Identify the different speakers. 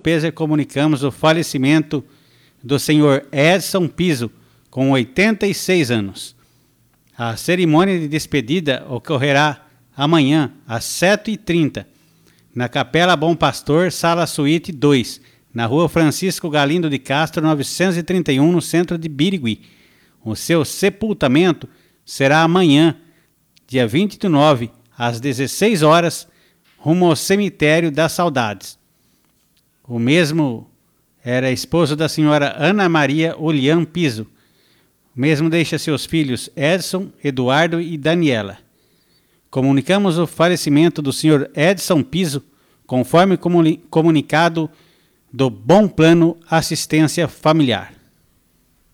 Speaker 1: Peso comunicamos o falecimento do senhor Edson Piso, com 86 anos. A cerimônia de despedida ocorrerá amanhã, às 7h30, na Capela Bom Pastor, Sala Suíte 2, na Rua Francisco Galindo de Castro, 931, no centro de Birigui. O seu sepultamento será amanhã, dia 29, às 16 horas, rumo ao Cemitério das Saudades. O mesmo era esposo da senhora Ana Maria Olian Piso. O mesmo deixa seus filhos Edson, Eduardo e Daniela. Comunicamos o falecimento do senhor Edson Piso, conforme comunicado do Bom Plano Assistência Familiar.